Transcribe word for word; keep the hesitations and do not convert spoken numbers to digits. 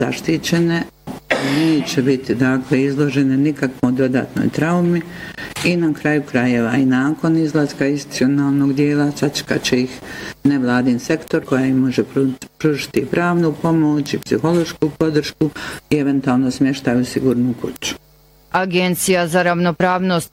zaštićene, neće biti dakle izložene nikakvom dodatnoj traumi i na kraju krajeva i nakon izlaska institucionalnog dijela sačekat će ih nevladin sektor koja im može pružiti pravnu pomoć i psihološku podršku i eventualno smještaj u sigurnu kuću. Agencija za ravnopravnost